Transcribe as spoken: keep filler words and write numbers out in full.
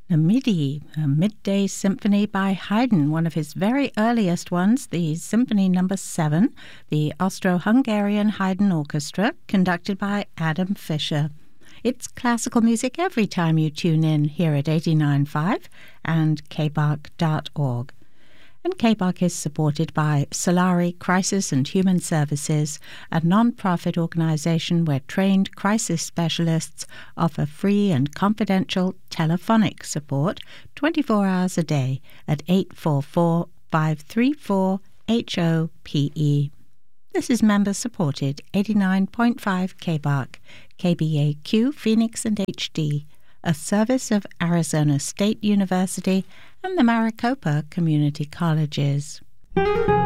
The Midi, a midday symphony by Haydn, one of his very earliest ones, the Symphony Number seven, the Austro-Hungarian Haydn Orchestra, conducted by Adam Fischer. It's classical music every time you tune in here at eighty-nine point five and k b a r c dot org. And K B A R C is supported by Solari Crisis and Human Services, a non-profit organization where trained crisis specialists offer free and confidential telephonic support twenty-four hours a day at eight four four, five three four, H O P E. This is member-supported eighty-nine point five K B A R C, K B A Q Phoenix and H D, a service of Arizona State University and the Maricopa Community Colleges.